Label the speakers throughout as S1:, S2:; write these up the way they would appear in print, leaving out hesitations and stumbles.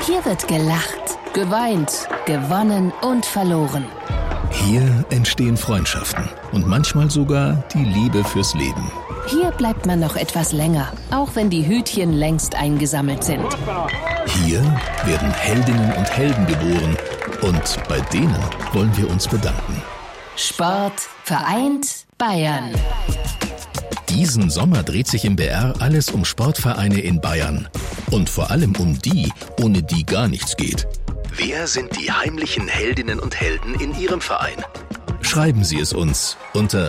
S1: Hier wird gelacht, geweint, gewonnen und verloren.
S2: Hier entstehen Freundschaften und manchmal sogar die Liebe fürs Leben.
S1: Hier bleibt man noch etwas länger, auch wenn die Hütchen längst eingesammelt sind.
S2: Hier werden Heldinnen und Helden geboren und bei denen wollen wir uns bedanken.
S1: Sport vereint Bayern.
S2: Diesen Sommer dreht sich im BR alles um Sportvereine in Bayern. Und vor allem um die, ohne die gar nichts geht. Wer sind die heimlichen Heldinnen und Helden in Ihrem Verein? Schreiben Sie es uns unter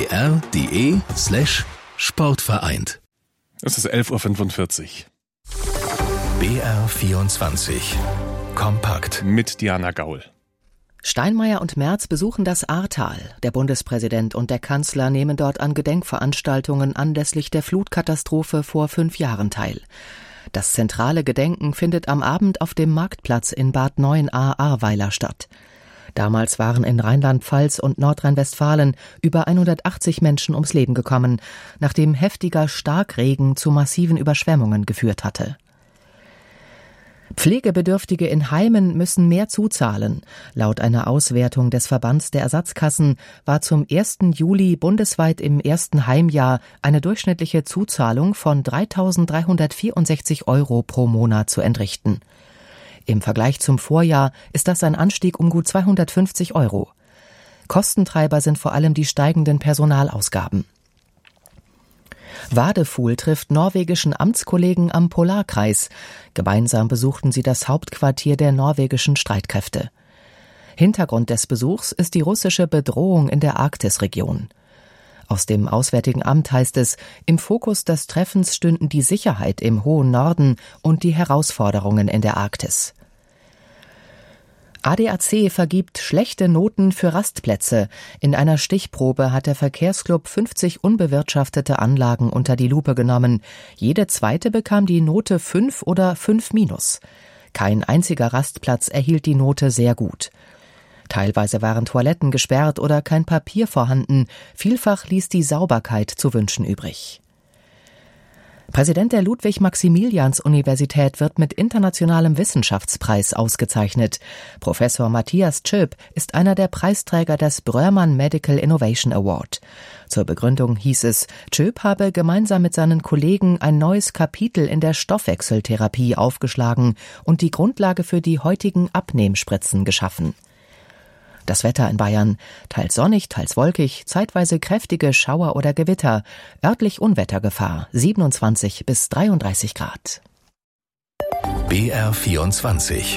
S2: br.de/sportvereint.
S3: Es ist 11.45 Uhr.
S2: BR24 Kompakt
S3: Mit Diana Gaul.
S4: Steinmeier und Merz besuchen das Ahrtal. Der Bundespräsident und der Kanzler nehmen dort an Gedenkveranstaltungen anlässlich der Flutkatastrophe vor 5 Jahren teil. Das zentrale Gedenken findet am Abend auf dem Marktplatz in Bad Neuenahr-Ahrweiler statt. Damals waren in Rheinland-Pfalz und Nordrhein-Westfalen über 180 Menschen ums Leben gekommen, nachdem heftiger Starkregen zu massiven Überschwemmungen geführt hatte. Pflegebedürftige in Heimen müssen mehr zuzahlen. Laut einer Auswertung des Verbands der Ersatzkassen war zum 1. Juli bundesweit im ersten Heimjahr eine durchschnittliche Zuzahlung von 3.364 € pro Monat zu entrichten. Im Vergleich zum Vorjahr ist das ein Anstieg um gut 250 €. Kostentreiber sind vor allem die steigenden Personalausgaben. Wadefugl trifft norwegischen Amtskollegen am Polarkreis. Gemeinsam besuchten sie das Hauptquartier der norwegischen Streitkräfte. Hintergrund des Besuchs ist die russische Bedrohung in der Arktisregion. Aus dem Auswärtigen Amt heißt es, im Fokus des Treffens stünden die Sicherheit im hohen Norden und die Herausforderungen in der Arktis. ADAC vergibt schlechte Noten für Rastplätze. In einer Stichprobe hat der Verkehrsclub 50 unbewirtschaftete Anlagen unter die Lupe genommen. Jede zweite bekam die Note 5 oder 5-. Kein einziger Rastplatz erhielt die Note sehr gut. Teilweise waren Toiletten gesperrt oder kein Papier vorhanden. Vielfach ließ die Sauberkeit zu wünschen übrig. Präsident der Ludwig-Maximilians-Universität wird mit internationalem Wissenschaftspreis ausgezeichnet. Professor Matthias Tschöp ist einer der Preisträger des Bröhrmann Medical Innovation Award. Zur Begründung hieß es, Tschöp habe gemeinsam mit seinen Kollegen ein neues Kapitel in der Stoffwechseltherapie aufgeschlagen und die Grundlage für die heutigen Abnehmspritzen geschaffen. Das Wetter in Bayern: teils sonnig, teils wolkig, zeitweise kräftige Schauer oder Gewitter, örtlich Unwettergefahr, 27 bis 33 Grad.
S2: BR24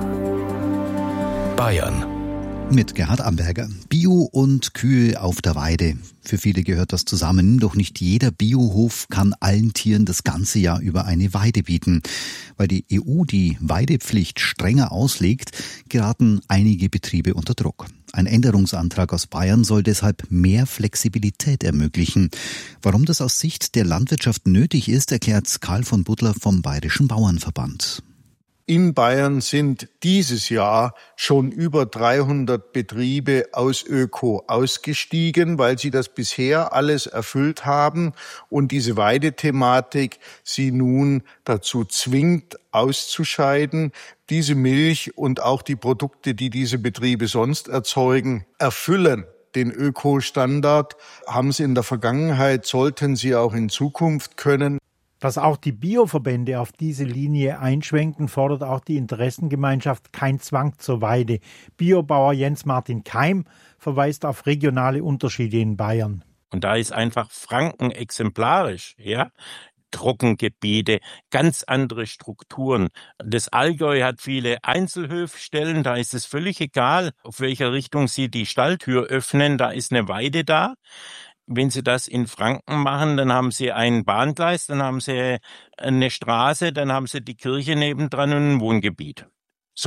S2: Bayern
S5: mit Gerhard Amberger. Bio und Kühe auf der Weide. Für viele gehört das zusammen, doch nicht jeder Biohof kann allen Tieren das ganze Jahr über eine Weide bieten. Weil die EU die Weidepflicht strenger auslegt, geraten einige Betriebe unter Druck. Ein Änderungsantrag aus Bayern soll deshalb mehr Flexibilität ermöglichen. Warum das aus Sicht der Landwirtschaft nötig ist, erklärt Karl von Butler vom Bayerischen Bauernverband.
S6: In Bayern sind dieses Jahr schon über 300 Betriebe aus Öko ausgestiegen, weil sie das bisher alles erfüllt haben und diese Weidethematik sie nun dazu zwingt, auszuscheiden. Diese Milch und auch die Produkte, die diese Betriebe sonst erzeugen, erfüllen den Ökostandard, haben sie in der Vergangenheit, sollten sie auch in Zukunft können.
S7: Dass auch die Bioverbände auf diese Linie einschwenken, fordert auch die Interessengemeinschaft Kein Zwang zur Weide. Biobauer Jens-Martin Keim verweist auf regionale Unterschiede in Bayern.
S8: Und da ist einfach Franken exemplarisch, ja. Trockengebiete, ganz andere Strukturen. Das Allgäu hat viele Einzelhöfstellen, da ist es völlig egal, auf welcher Richtung Sie die Stalltür öffnen, da ist eine Weide da. Wenn Sie das in Franken machen, dann haben Sie ein Bahngleis, dann haben Sie eine Straße, dann haben Sie die Kirche nebendran und ein Wohngebiet. So.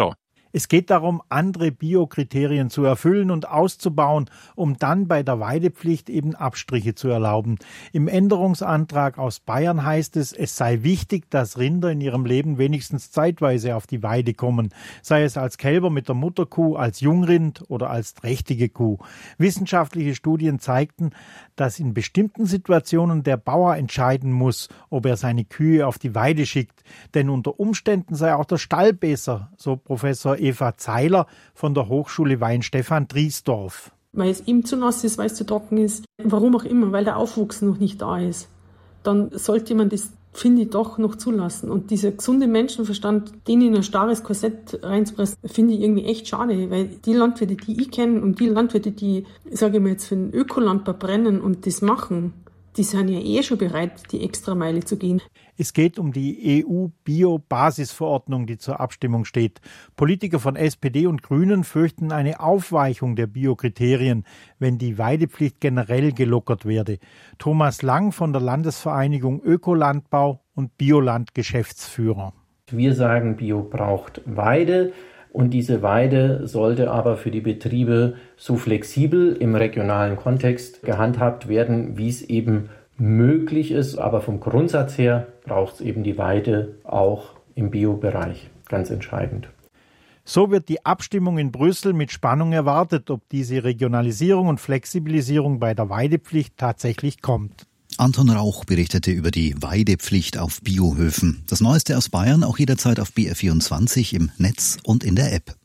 S7: Es geht darum, andere Biokriterien zu erfüllen und auszubauen, um dann bei der Weidepflicht eben Abstriche zu erlauben. Im Änderungsantrag aus Bayern heißt es sei wichtig, dass Rinder in ihrem Leben wenigstens zeitweise auf die Weide kommen, sei es als Kälber mit der Mutterkuh, als Jungrind oder als trächtige Kuh. Wissenschaftliche Studien zeigten, dass in bestimmten Situationen der Bauer entscheiden muss, ob er seine Kühe auf die Weide schickt. Denn unter Umständen sei auch der Stall besser, so Professor Eva Zeiler von der Hochschule Weinstefan-Driesdorf.
S9: Weil es ihm zu nass ist, weil es zu trocken ist, warum auch immer, weil der Aufwuchs noch nicht da ist. Dann sollte man das, finde ich, doch noch zulassen. Und dieser gesunde Menschenverstand, den in ein starres Korsett reinzupressen, finde ich irgendwie echt schade, weil die Landwirte, die ich kenne und die Landwirte, die, sage ich mal jetzt, für den Ökolandbau brennen und das machen, die sind ja schon bereit, die Extrameile zu gehen.
S7: Es geht um die EU-Bio-Basisverordnung, die zur Abstimmung steht. Politiker von SPD und Grünen fürchten eine Aufweichung der Biokriterien, wenn die Weidepflicht generell gelockert werde. Thomas Lang von der Landesvereinigung Ökolandbau und Bioland Geschäftsführer.
S10: Wir sagen, Bio braucht Weide. Und diese Weide sollte aber für die Betriebe so flexibel im regionalen Kontext gehandhabt werden, wie es eben möglich ist. Aber vom Grundsatz her braucht es eben die Weide auch im Bio-Bereich. Ganz entscheidend.
S7: So wird die Abstimmung in Brüssel mit Spannung erwartet, ob diese Regionalisierung und Flexibilisierung bei der Weidepflicht tatsächlich kommt.
S5: Anton Rauch berichtete über die Weidepflicht auf Biohöfen. Das Neueste aus Bayern auch jederzeit auf BR24 im Netz und in der App.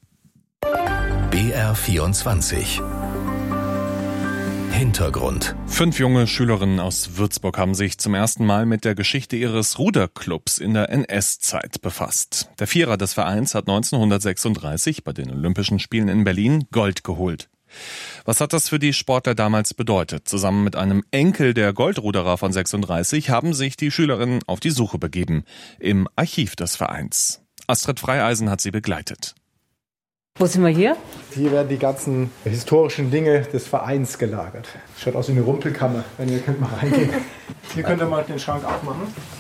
S2: BR24 Hintergrund.
S3: 5 junge Schülerinnen aus Würzburg haben sich zum ersten Mal mit der Geschichte ihres Ruderclubs in der NS-Zeit befasst. Der Vierer des Vereins hat 1936 bei den Olympischen Spielen in Berlin Gold geholt. Was hat das für die Sportler damals bedeutet? Zusammen mit einem Enkel der Goldruderer von 36 haben sich die Schülerinnen auf die Suche begeben. Im Archiv des Vereins. Astrid Freieisen hat sie begleitet.
S11: Wo sind wir hier?
S12: Hier werden die ganzen historischen Dinge des Vereins gelagert. Schaut aus wie eine Rumpelkammer, wenn ihr könnt mal reingehen. Hier könnt ihr mal den Schrank aufmachen.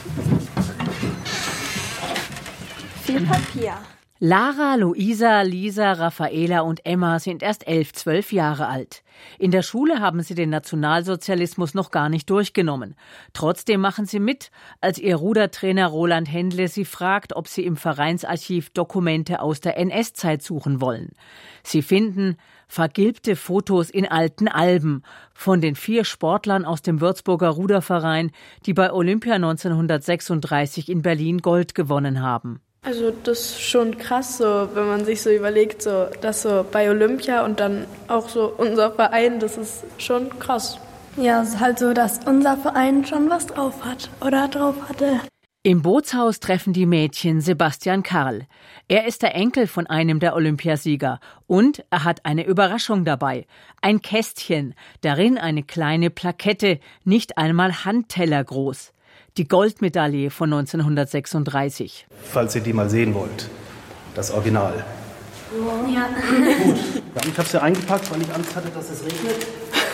S13: Viel Papier.
S11: Lara, Luisa, Lisa, Raffaela und Emma sind erst 11, 12 Jahre alt. In der Schule haben sie den Nationalsozialismus noch gar nicht durchgenommen. Trotzdem machen sie mit, als ihr Rudertrainer Roland Händle sie fragt, ob sie im Vereinsarchiv Dokumente aus der NS-Zeit suchen wollen. Sie finden vergilbte Fotos in alten Alben von den 4 Sportlern aus dem Würzburger Ruderverein, die bei Olympia 1936 in Berlin Gold gewonnen haben.
S13: Also das ist schon krass, so, wenn man sich so überlegt, so, dass so bei Olympia und dann auch so unser Verein, das ist schon krass.
S14: Ja, es ist halt so, dass unser Verein schon was drauf hat oder drauf hatte.
S11: Im Bootshaus treffen die Mädchen Sebastian Karl. Er ist der Enkel von einem der Olympiasieger und er hat eine Überraschung dabei. Ein Kästchen, darin eine kleine Plakette, nicht einmal Handteller groß. Die Goldmedaille von 1936.
S15: Falls ihr die mal sehen wollt, das Original.
S14: Ja.
S15: Gut, ich habe es ja eingepackt, weil ich Angst hatte, dass es regnet.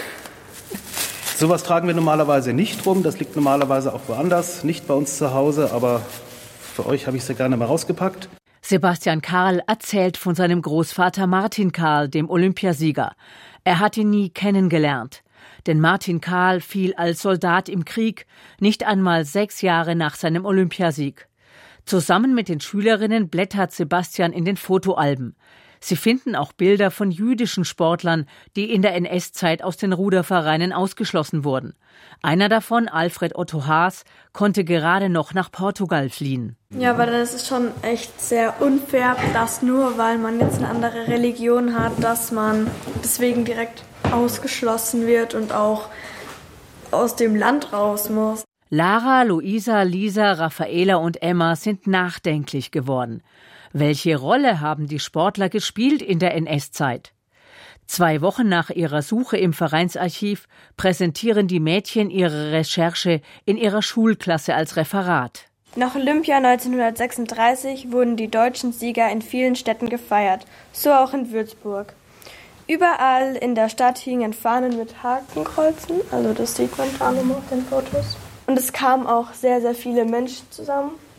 S15: Sowas tragen wir normalerweise nicht rum, das liegt normalerweise auch woanders, nicht bei uns zu Hause, aber für euch habe ich es ja gerne mal rausgepackt.
S11: Sebastian Karl erzählt von seinem Großvater Martin Karl, dem Olympiasieger. Er hat ihn nie kennengelernt. Denn Martin Karl fiel als Soldat im Krieg, nicht einmal 6 Jahre nach seinem Olympiasieg. Zusammen mit den Schülerinnen blättert Sebastian in den Fotoalben. Sie finden auch Bilder von jüdischen Sportlern, die in der NS-Zeit aus den Rudervereinen ausgeschlossen wurden. Einer davon, Alfred Otto Haas, konnte gerade noch nach Portugal fliehen.
S14: Ja, aber das ist schon echt sehr unfair, dass nur weil man jetzt eine andere Religion hat, dass man deswegen direkt ausgeschlossen wird und auch aus dem Land raus muss.
S11: Lara, Luisa, Lisa, Raffaela und Emma sind nachdenklich geworden. Welche Rolle haben die Sportler gespielt in der NS-Zeit? 2 Wochen nach ihrer Suche im Vereinsarchiv präsentieren die Mädchen ihre Recherche in ihrer Schulklasse als Referat.
S14: Nach Olympia 1936 wurden die deutschen Sieger in vielen Städten gefeiert, so auch in Würzburg. Überall in der Stadt hingen Fahnen mit Hakenkreuzen, also das sieht man da auf den Fotos. Und es kamen auch sehr, sehr viele Menschen zusammen.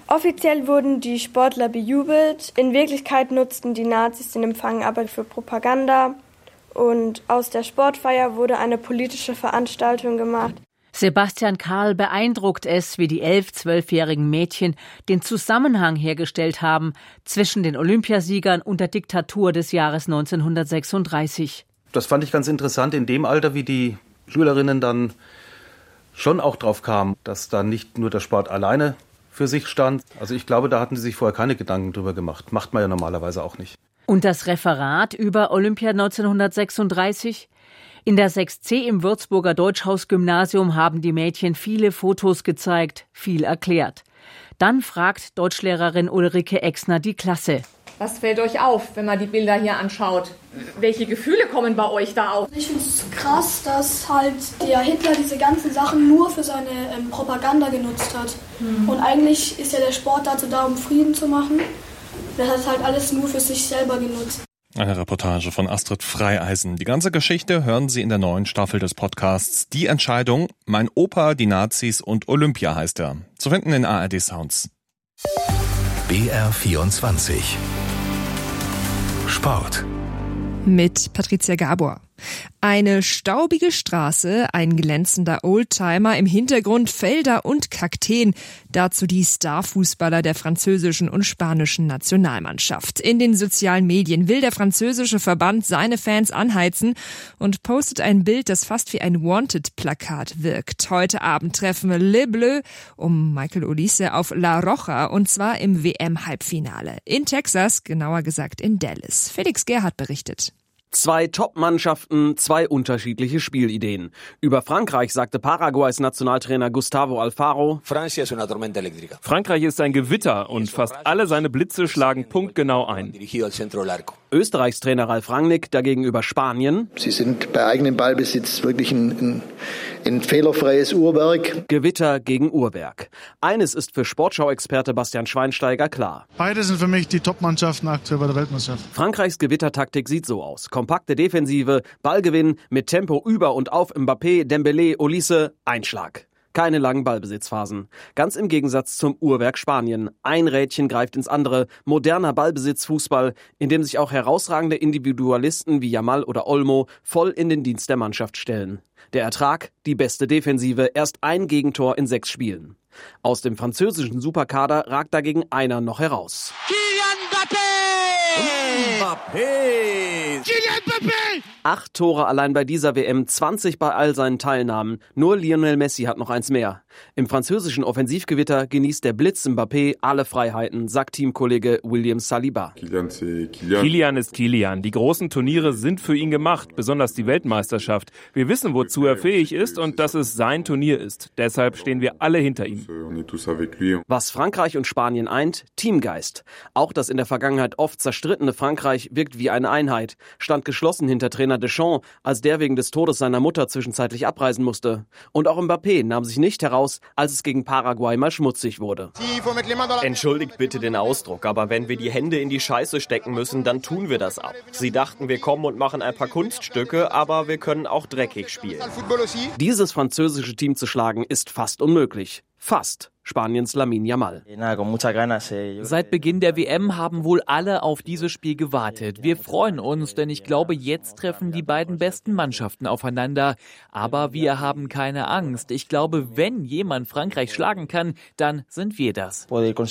S14: Offiziell wurden die Sportler bejubelt. In Wirklichkeit nutzten die Nazis den Empfang aber für Propaganda. Und aus der Sportfeier wurde eine politische Veranstaltung gemacht.
S11: Sebastian Karl beeindruckt es, wie die 11-, 12-jährigen Mädchen den Zusammenhang hergestellt haben zwischen den Olympiasiegern und der Diktatur des Jahres 1936.
S15: Das fand ich ganz interessant in dem Alter, wie die Schülerinnen dann schon auch drauf kamen, dass da nicht nur der Sport alleine für sich stand. Also ich glaube, da hatten sie sich vorher keine Gedanken drüber gemacht. Macht man ja normalerweise auch nicht.
S11: Und das Referat über Olympia 1936? In der 6C im Würzburger Deutschhaus-Gymnasium haben die Mädchen viele Fotos gezeigt, viel erklärt. Dann fragt Deutschlehrerin Ulrike Exner die Klasse.
S16: Was fällt euch auf, wenn man die Bilder hier anschaut? Welche Gefühle kommen bei euch da auf?
S17: Ich finde es krass, dass halt der Hitler diese ganzen Sachen nur für seine Propaganda genutzt hat. Und eigentlich ist ja der Sport dazu da, um Frieden zu machen. Der hat halt alles nur für sich selber genutzt.
S3: Eine Reportage von Astrid Freieisen. Die ganze Geschichte hören Sie in der neuen Staffel des Podcasts Die Entscheidung. Mein Opa, die Nazis und Olympia heißt er. Zu finden in ARD Sounds.
S2: BR24 Sport.
S18: Mit Patricia Gabor. Eine staubige Straße, ein glänzender Oldtimer, im Hintergrund Felder und Kakteen. Dazu die Starfußballer der französischen und spanischen Nationalmannschaft. In den sozialen Medien will der französische Verband seine Fans anheizen und postet ein Bild, das fast wie ein Wanted-Plakat wirkt. Heute Abend treffen Les Bleus um Michael Olise auf La Roja, und zwar im WM-Halbfinale. In Texas, genauer gesagt in Dallas. Felix Gerhardt berichtet.
S19: 2 Top-Mannschaften, 2 unterschiedliche Spielideen. Über Frankreich sagte Paraguays Nationaltrainer Gustavo Alfaro:
S20: Frankreich ist ein Gewitter und fast alle seine Blitze schlagen punktgenau ein.
S19: Österreichs Trainer Ralf Rangnick dagegen über Spanien:
S21: Sie sind bei eigenem Ballbesitz wirklich ein fehlerfreies Uhrwerk.
S19: Gewitter gegen Uhrwerk. Eines ist für Sportschau-Experte Bastian Schweinsteiger klar.
S22: Beide sind für mich die Top-Mannschaften aktuell bei der Weltmeisterschaft.
S19: Frankreichs Gewittertaktik sieht so aus: kompakte Defensive, Ballgewinn, mit Tempo über und auf Mbappé, Dembélé, Olise, Einschlag. Keine langen Ballbesitzphasen. Ganz im Gegensatz zum Uhrwerk Spanien. Ein Rädchen greift ins andere. Moderner Ballbesitzfußball, in dem sich auch herausragende Individualisten wie Yamal oder Olmo voll in den Dienst der Mannschaft stellen. Der Ertrag: die beste Defensive, erst ein Gegentor in 6 Spielen. Aus dem französischen Superkader ragt dagegen einer noch heraus.
S23: Kylian Mbappé!
S19: 8 Tore allein bei dieser WM, 20 bei all seinen Teilnahmen. Nur Lionel Messi hat noch eins mehr. Im französischen Offensivgewitter genießt der Blitz Mbappé alle Freiheiten, sagt Teamkollege William Saliba.
S20: Kylian ist Kylian. Die großen Turniere sind für ihn gemacht, besonders die Weltmeisterschaft. Wir wissen, wozu er fähig ist und dass es sein Turnier ist. Deshalb stehen wir alle hinter ihm.
S19: Was Frankreich und Spanien eint: Teamgeist. Auch das in der Vergangenheit oft zerstrittene Frankreich wirkt wie eine Einheit, stand geschlossen hinter Trainer Deschamps, als der wegen des Todes seiner Mutter zwischenzeitlich abreisen musste. Und auch Mbappé nahm sich nicht heraus, als es gegen Paraguay mal schmutzig wurde.
S24: Entschuldigt bitte den Ausdruck, aber wenn wir die Hände in die Scheiße stecken müssen, dann tun wir das ab. Sie dachten, wir kommen und machen ein paar Kunststücke, aber wir können auch dreckig spielen.
S19: Dieses französische Team zu schlagen ist fast unmöglich. Fast. Spaniens Lamine Yamal.
S25: Seit Beginn der WM haben wohl alle auf dieses Spiel gewartet. Wir freuen uns, denn ich glaube, jetzt treffen die beiden besten Mannschaften aufeinander. Aber wir haben keine Angst. Ich glaube, wenn jemand Frankreich schlagen kann, dann sind wir das.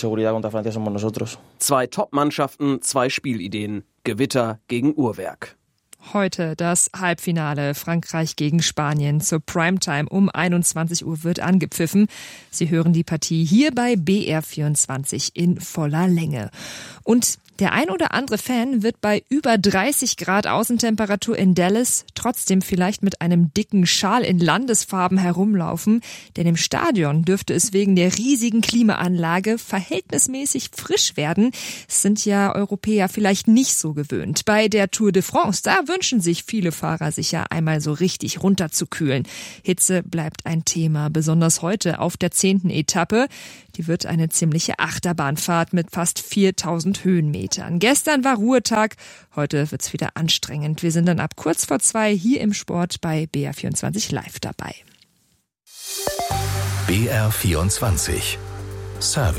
S19: 2 Top-Mannschaften, 2 Spielideen. Gewitter gegen Uhrwerk.
S18: Heute das Halbfinale Frankreich gegen Spanien. Zur Primetime um 21 Uhr wird angepfiffen. Sie hören die Partie hier bei BR24 in voller Länge. Und der ein oder andere Fan wird bei über 30 Grad Außentemperatur in Dallas trotzdem vielleicht mit einem dicken Schal in Landesfarben herumlaufen, denn im Stadion dürfte es wegen der riesigen Klimaanlage verhältnismäßig frisch werden. Das sind ja Europäer vielleicht nicht so gewöhnt. Bei der Tour de France, da wünschen sich viele Fahrer sicher einmal so richtig runterzukühlen. Hitze bleibt ein Thema, besonders heute auf der 10. Etappe. Die wird eine ziemliche Achterbahnfahrt mit fast 4000 Höhenmetern. Gestern war Ruhetag, heute wird's wieder anstrengend. Wir sind dann ab kurz vor 2 hier im Sport bei BR24 Live dabei.
S2: BR24 Service.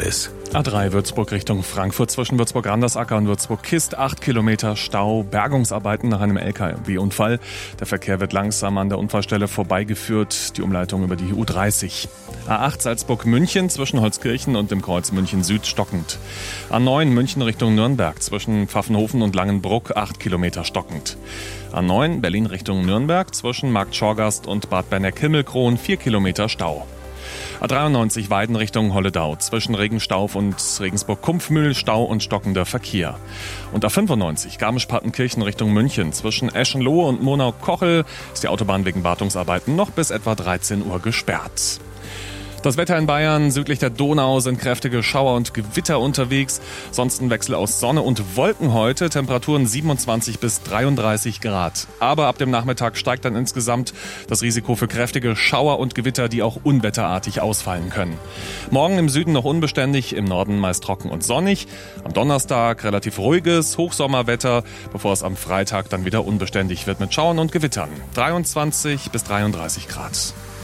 S3: A3 Würzburg Richtung Frankfurt zwischen Würzburg-Randersacker und Würzburg-Kist. 8 Kilometer Stau, Bergungsarbeiten nach einem LKW-Unfall. Der Verkehr wird langsam an der Unfallstelle vorbeigeführt. Die Umleitung über die U30. A8 Salzburg-München zwischen Holzkirchen und dem Kreuz München Süd stockend. A9 München Richtung Nürnberg zwischen Pfaffenhofen und Langenbruck. 8 Kilometer stockend. A9 Berlin Richtung Nürnberg zwischen Markt Schorgast und Bad Berneck-Himmelkron. 4 Kilometer Stau. A93 Weiden Richtung Holledau zwischen Regenstauf und Regensburg-Kumpfmühl, Stau und stockender Verkehr. Und A95 Garmisch-Partenkirchen Richtung München zwischen Eschenlohe und Murnau-Kochel ist die Autobahn wegen Wartungsarbeiten noch bis etwa 13 Uhr gesperrt. Das Wetter in Bayern, südlich der Donau sind kräftige Schauer und Gewitter unterwegs. Sonst ein Wechsel aus Sonne und Wolken heute, Temperaturen 27 bis 33 Grad. Aber ab dem Nachmittag steigt dann insgesamt das Risiko für kräftige Schauer und Gewitter, die auch unwetterartig ausfallen können. Morgen im Süden noch unbeständig, im Norden meist trocken und sonnig. Am Donnerstag relativ ruhiges Hochsommerwetter, bevor es am Freitag dann wieder unbeständig wird mit Schauern und Gewittern. 23 bis 33 Grad.